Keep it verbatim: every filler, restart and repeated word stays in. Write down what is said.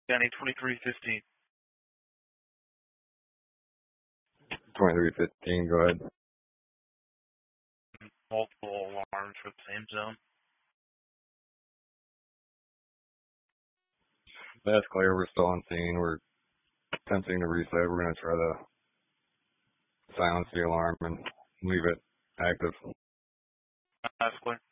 County twenty-three fifteen. twenty-three fifteen, go ahead. Multiple alarms for the same zone. That's clear. We're still on scene. We're attempting to reset. We're going to try to silence the alarm and leave it active. That's clear.